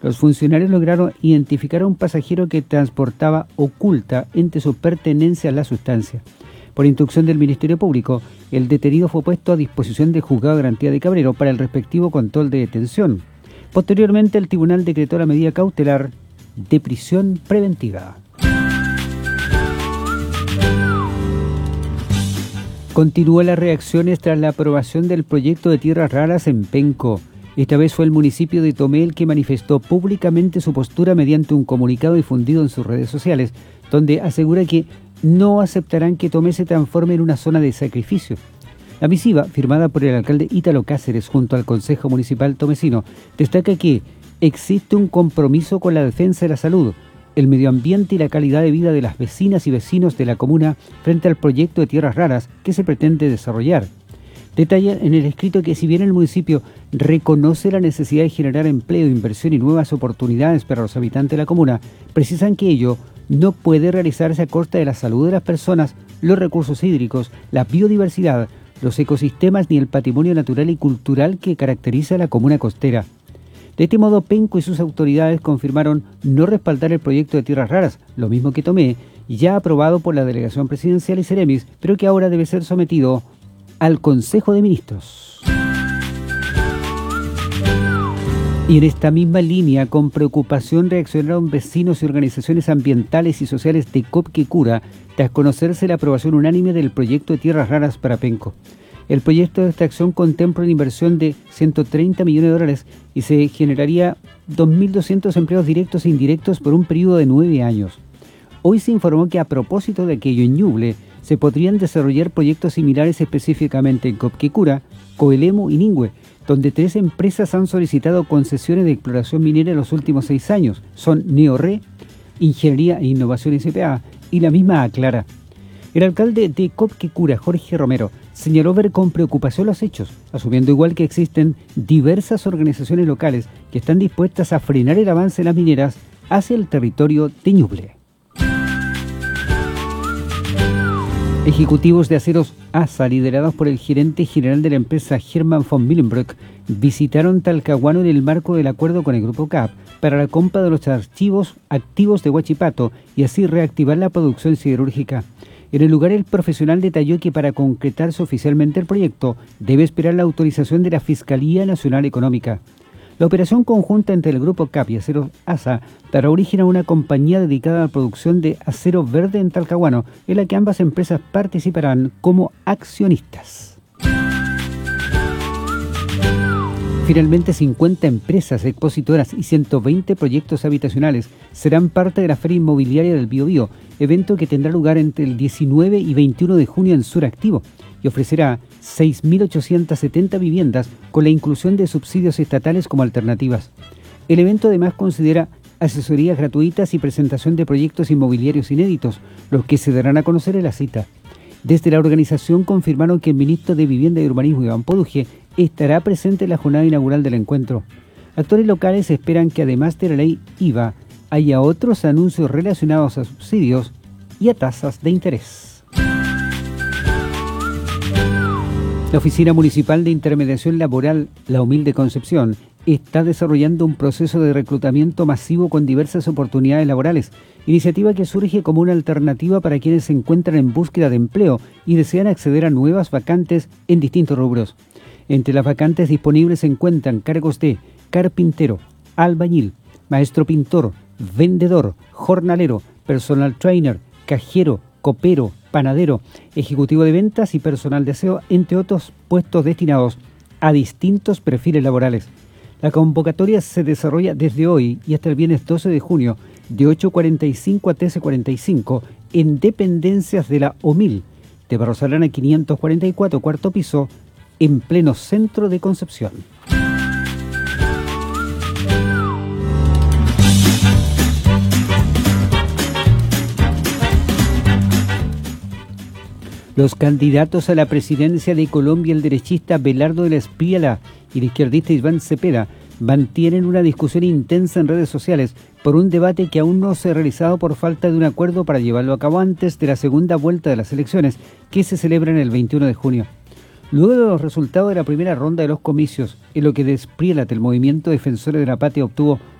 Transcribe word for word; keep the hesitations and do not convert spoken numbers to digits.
Los funcionarios lograron identificar a un pasajero que transportaba oculta entre su pertenencia la sustancia. Por instrucción del Ministerio Público, el detenido fue puesto a disposición del Juzgado de Garantía de Cabrero para el respectivo control de detención. Posteriormente, el tribunal decretó la medida cautelar de prisión preventiva. Continúan las reacciones tras la aprobación del proyecto de tierras raras en Penco. Esta vez fue el municipio de Tomé el que manifestó públicamente su postura mediante un comunicado difundido en sus redes sociales, donde asegura que no aceptarán que Tomé se transforme en una zona de sacrificio. La misiva, firmada por el alcalde Ítalo Cáceres junto al Consejo Municipal tomecino, destaca que existe un compromiso con la defensa de la salud, el medio ambiente y la calidad de vida de las vecinas y vecinos de la comuna frente al proyecto de tierras raras que se pretende desarrollar. Detalla en el escrito que si bien el municipio reconoce la necesidad de generar empleo, inversión y nuevas oportunidades para los habitantes de la comuna, precisan que ello no puede realizarse a costa de la salud de las personas, los recursos hídricos, la biodiversidad, los ecosistemas ni el patrimonio natural y cultural que caracteriza a la comuna costera. De este modo, Penco y sus autoridades confirmaron no respaldar el proyecto de tierras raras, lo mismo que Tomé, ya aprobado por la Delegación Presidencial y Ceremis, pero que ahora debe ser sometido al Consejo de Ministros. Y en esta misma línea, con preocupación reaccionaron vecinos y organizaciones ambientales y sociales de Copquecura tras conocerse la aprobación unánime del proyecto de tierras raras para Penco. El proyecto de extracción contempla una inversión de ciento treinta millones de dólares y se generaría dos mil doscientos empleos directos e indirectos por un periodo de nueve años. Hoy se informó que a propósito de aquello en Ñuble, se podrían desarrollar proyectos similares específicamente en Copquecura, Coelemu y Ningüe, donde tres empresas han solicitado concesiones de exploración minera en los últimos seis años. Son Neorre, Ingeniería e Innovación S P A y la misma Aclara. El alcalde de Copquecura, Jorge Romero, señaló ver con preocupación los hechos, asumiendo igual que existen diversas organizaciones locales que están dispuestas a frenar el avance de las mineras hacia el territorio de Ñuble. Ejecutivos de Aceros A S A, liderados por el gerente general de la empresa Hermann von Millenbroek, visitaron Talcahuano en el marco del acuerdo con el Grupo C A P para la compra de los archivos activos de Huachipato y así reactivar la producción siderúrgica. En el lugar, el profesional detalló que para concretarse oficialmente el proyecto debe esperar la autorización de la Fiscalía Nacional Económica. La operación conjunta entre el Grupo C A P y Aceros A S A dará origen a una compañía dedicada a la producción de acero verde en Talcahuano, en la que ambas empresas participarán como accionistas. Finalmente, cincuenta empresas expositoras y ciento veinte proyectos habitacionales serán parte de la Feria Inmobiliaria del Biobío, evento que tendrá lugar entre el diecinueve y veintiuno de junio en Suractivo y ofrecerá seis mil ochocientas setenta viviendas con la inclusión de subsidios estatales como alternativas. El evento además considera asesorías gratuitas y presentación de proyectos inmobiliarios inéditos, los que se darán a conocer en la cita. Desde la organización confirmaron que el ministro de Vivienda y Urbanismo, Iván Poduje, estará presente en la jornada inaugural del encuentro. Actores locales esperan que además de la ley I V A, haya otros anuncios relacionados a subsidios y a tasas de interés. La Oficina Municipal de Intermediación Laboral, La Humilde Concepción, está desarrollando un proceso de reclutamiento masivo con diversas oportunidades laborales, iniciativa que surge como una alternativa para quienes se encuentran en búsqueda de empleo y desean acceder a nuevas vacantes en distintos rubros. Entre las vacantes disponibles se encuentran cargos de carpintero, albañil, maestro pintor, vendedor, jornalero, personal trainer, cajero, copero, panadero, ejecutivo de ventas y personal de aseo, entre otros puestos destinados a distintos perfiles laborales. La convocatoria se desarrolla desde hoy y hasta el viernes doce de junio, de ocho cuarenta y cinco a trece cuarenta y cinco, en dependencias de la O M I L, de Barros Arana quinientos cuarenta y cuatro, cuarto piso, en pleno centro de Concepción. Los candidatos a la presidencia de Colombia, el derechista Belardo de la Espriella y el izquierdista Iván Cepeda, mantienen una discusión intensa en redes sociales por un debate que aún no se ha realizado por falta de un acuerdo para llevarlo a cabo antes de la segunda vuelta de las elecciones, que se celebran el veintiuno de junio. Luego de los resultados de la primera ronda de los comicios, en lo que de Espriella, el Movimiento Defensores de la Patria, obtuvo